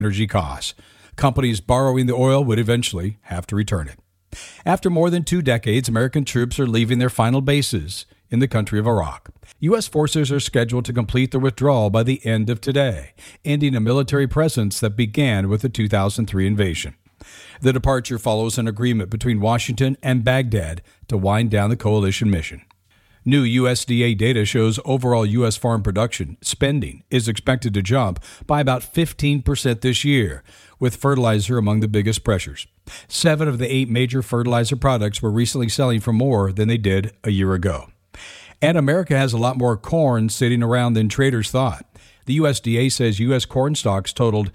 energy costs. Companies borrowing the oil would eventually have to return it. After more than 2 decades, American troops are leaving their final bases in the country of Iraq. U.S. forces are scheduled to complete their withdrawal by the end of today, ending a military presence that began with the 2003 invasion. The departure follows an agreement between Washington and Baghdad to wind down the coalition mission. New USDA data shows overall U.S. farm production spending is expected to jump by about 15% this year, with fertilizer among the biggest pressures. 7 of the 8 major fertilizer products were recently selling for more than they did a year ago. And America has a lot more corn sitting around than traders thought. The USDA says U.S. corn stocks totaled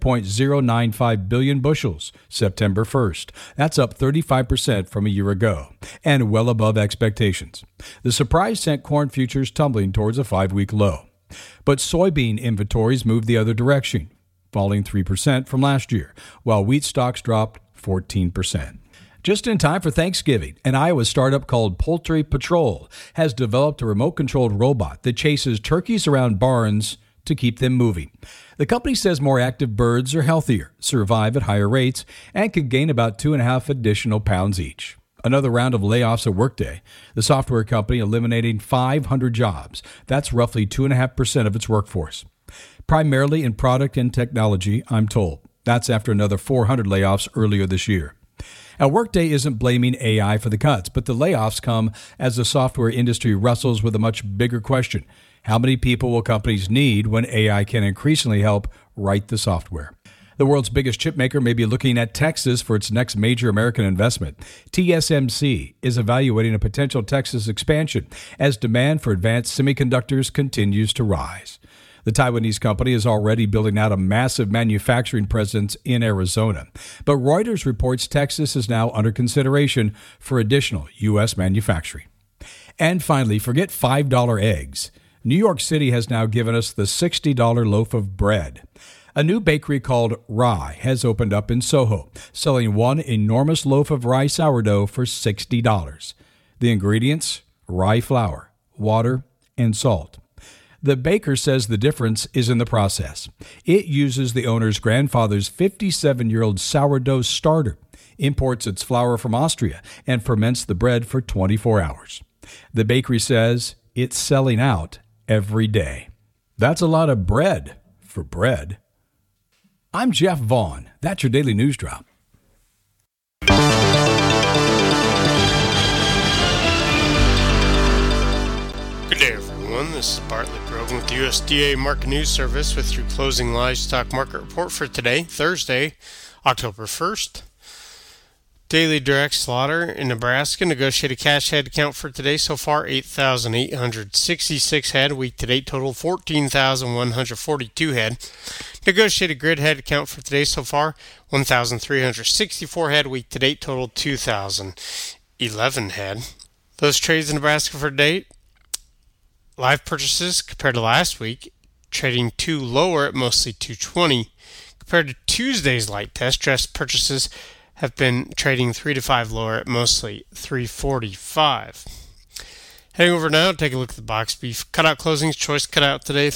2.095 billion bushels September 1st. That's up 35% from a year ago and well above expectations. The surprise sent corn futures tumbling towards a 5-week low. But soybean inventories moved the other direction, falling 3% from last year, while wheat stocks dropped 14%. Just in time for Thanksgiving, an Iowa startup called Poultry Patrol has developed a remote-controlled robot that chases turkeys around barns to keep them moving. The company says more active birds are healthier, survive at higher rates, and can gain about 2.5 additional pounds each. Another round of layoffs at Workday, the software company eliminating 500 jobs. That's roughly 2.5% of its workforce. Primarily in product and technology, I'm told. That's after another 400 layoffs earlier this year. Now, Workday isn't blaming AI for the cuts, but the layoffs come as the software industry wrestles with a much bigger question. How many people will companies need when AI can increasingly help write the software? The world's biggest chip maker may be looking at Texas for its next major American investment. TSMC is evaluating a potential Texas expansion as demand for advanced semiconductors continues to rise. The Taiwanese company is already building out a massive manufacturing presence in Arizona. But Reuters reports Texas is now under consideration for additional U.S. manufacturing. And finally, forget $5 eggs. New York City has now given us the $60 loaf of bread. A new bakery called Rye has opened up in Soho, selling one enormous loaf of rye sourdough for $60. The ingredients? Rye flour, water, and salt. The baker says the difference is in the process. It uses the owner's grandfather's 57-year-old sourdough starter, imports its flour from Austria, and ferments the bread for 24 hours. The bakery says it's selling out every day. That's a lot of bread for bread. I'm Jeff Vaughn. That's your Daily News Drop. Good day, everyone. This is Bartlett Brogan with the USDA Market News Service with your closing livestock market report for today, Thursday, October 1st. Daily direct slaughter in Nebraska. Negotiated cash head count for today so far 8,866 head. Week to date total 14,142 head. Negotiated grid head count for today so far 1,364 head. Week to date total 2,011 head. Those trades in Nebraska for today. Live purchases compared to last week, trading 2 lower at mostly 220. Compared to Tuesday's light test, dress purchases have been trading 3 to 5 lower at mostly 345. Heading over now, take a look at the box beef cutout closings. Choice cutout today,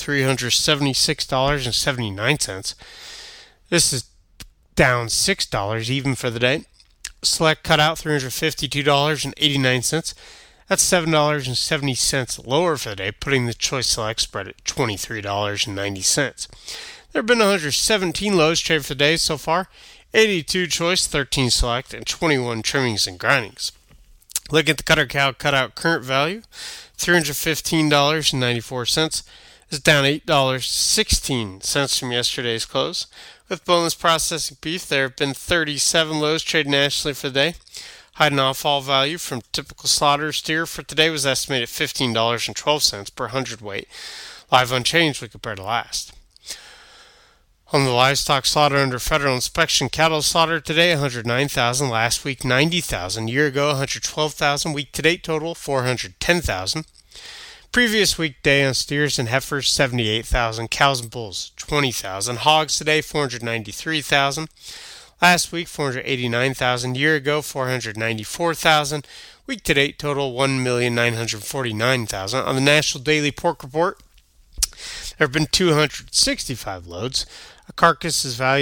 $376.79. This is down $6 even for the day. Select cutout, $352.89. That's $7.70 lower for the day, putting the choice select spread at $23.90. There have been 117 lows traded for the day so far. 82 choice, 13 select, and 21 trimmings and grindings. Look at the cutter cow cutout current value, $315.94. It's down $8.16 from yesterday's close. With boneless processing beef, there have been 37 lows traded nationally for the day. Hide and offal value from typical slaughter steer for today was estimated at $15.12 per hundredweight, live unchanged when compared to last. On the livestock slaughter under federal inspection, cattle slaughter today 109,000, last week 90,000, year ago 112,000, week to date total 410,000. Previous weekday on steers and heifers 78,000, cows and bulls 20,000, hogs today 493,000. Last week, 489,000. Year ago, 494,000. Week to date, total 1,949,000. On the National Daily Pork Report, there have been 265 loads. A carcass is valued